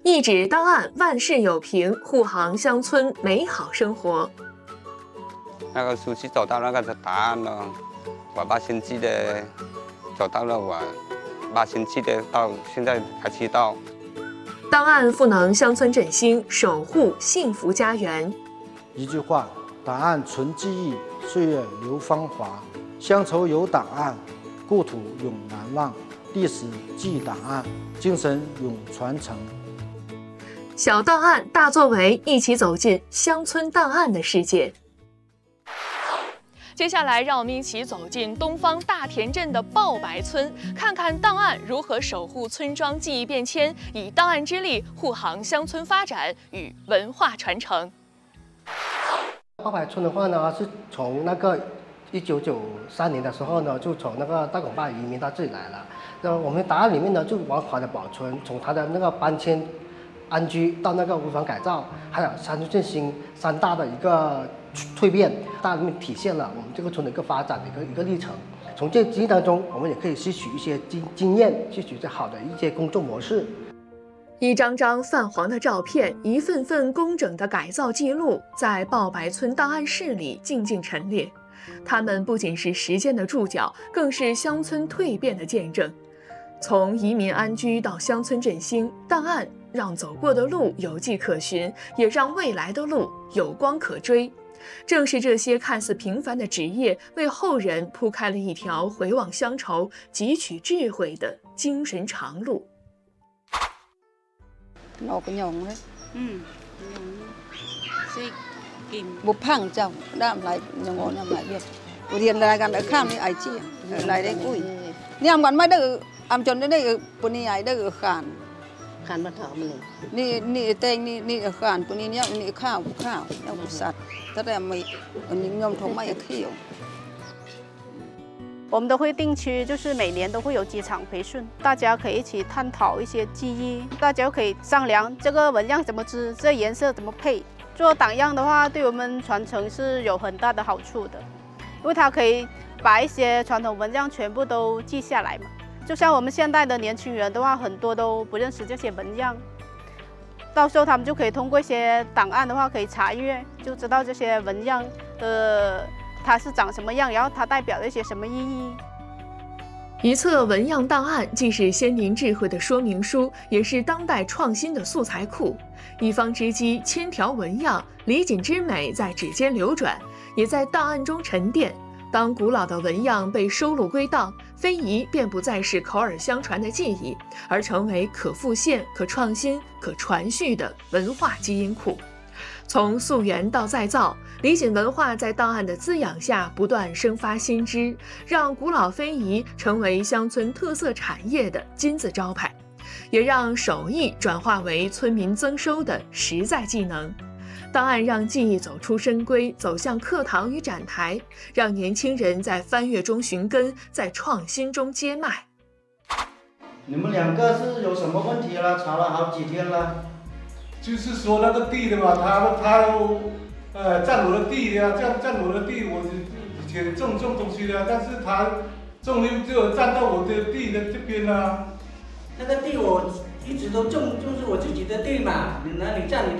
一纸档案，万事有凭，护航乡村美好生活。 那个书记找到那个答案了，我8星期的找到了，我8星期的到现在还知道。 档案赋能乡村振兴，守护幸福家园。 一句话，档案存记忆，岁月留芳华。乡愁有档案，故土永难忘。历史记档案，精神永传承。 小档案，大作为，一起走进乡村档案的世界。 接下来，让我们一起走进东方大田镇的报白村，看看档案如何守护村庄记忆变迁，以档案之力护航乡村发展与文化传承。 报白村的话呢，是从那个1993年的时候呢，就从那个大拱坝移民到这里来了。那我们档案里面呢，就完好的保存，从它的那个搬迁、安居到那个屋房改造，还有乡村振兴3大的一个蜕变，大里面体现了我们这个村的一个发展的一个历程。从这经历当中，我们也可以吸取一些经验，吸取这好的一些工作模式。 一张张泛黄的照片，一份份工整的改造记录，在报白村档案室里静静陈列。它们不仅是时间的注脚，更是乡村蜕变的见证。从移民安居到乡村振兴，档案让走过的路有迹可循，也让未来的路有光可追。正是这些看似平凡的职业，为后人铺开了一条回望乡愁、汲取智慧的精神长路。 nó có nhồng đấy, một phẳng chồng, đam lại nhồng lại biết, bữa điền lại gần ở khám đi ai chi, lại đây cùi, nhầm gần mấy đứa, am chọn đây bữa nay ai đứa khàn, khàn bắt thọ mình, nị tên nị khàn bữa nay nị khao, nhau sạt, tất cả mấy, những nhom thùng mấy khiêu。 我们都会定期，就是每年都会有几场培训，大家可以一起探讨一些技艺，大家可以商量这个纹样怎么织，这颜色怎么配。做档样的话，对我们传承是有很大的好处的，因为它可以把一些传统纹样全部都记下来嘛。就像我们现代的年轻人的话，很多都不认识这些纹样，到时候他们就可以通过一些档案的话，可以查阅，就知道这些纹样它是长什么样，然后它代表了一些什么意义。 一册纹样档案既是先民智慧的说明书，也是当代创新的素材库。一方织机，千条纹样，礼锦之美在指尖流转，也在档案中沉淀。当古老的纹样被收录归档，非遗便不再是口耳相传的记忆，而成为可复现、可创新、可传续的文化基因库。从溯源到再造，礼锦文化在档案的滋养下不断生发新枝，让古老非遗成为乡村特色产业的金字招牌，也让手艺转化为村民增收的实在技能。档案让记忆走出深闺，走向课堂与展台，让年轻人在翻阅中寻根，在创新中接脉。 你们2个是有什么问题了？吵了好几天了。 就是说那个地的嘛，他占我的地呀，占我的地，我以前种东西的，但是他种就占到我的地的这边啊。 那个地我一直都种，就是我自己的地嘛，你占你